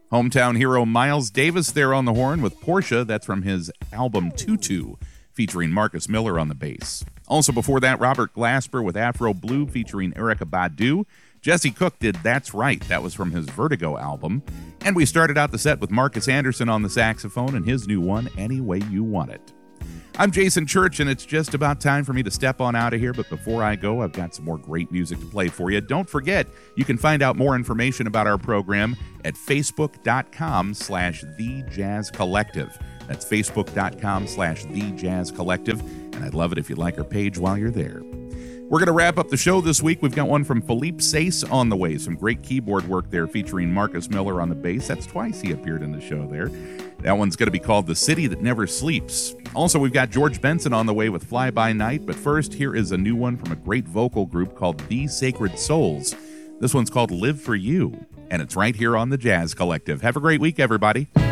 Hometown hero Miles Davis there on the horn with Portia. That's from his album Tutu, featuring Marcus Miller on the bass. Also before that, Robert Glasper with Afro Blue featuring Erykah Badu. Jesse Cook did That's Right. That was from his Vertigo album. And we started out the set with Marcus Anderson on the saxophone and his new one, Any Way You Want It. I'm Jason Church, and it's just about time for me to step on out of here. But before I go, I've got some more great music to play for you. Don't forget, you can find out more information about our program at facebook.com/thejazzcollective. That's facebook.com/thejazzcollective. And I'd love it if you'd like our page while you're there. We're going to wrap up the show this week. We've got one from Philippe Sace on the way. Some great keyboard work there featuring Marcus Miller on the bass. That's twice he appeared in the show there. That one's going to be called The City That Never Sleeps. Also, we've got George Benson on the way with Fly By Night. But first, here is a new one from a great vocal group called The Sacred Souls. This one's called Live For You. And it's right here on the Jazz Collective. Have a great week, everybody.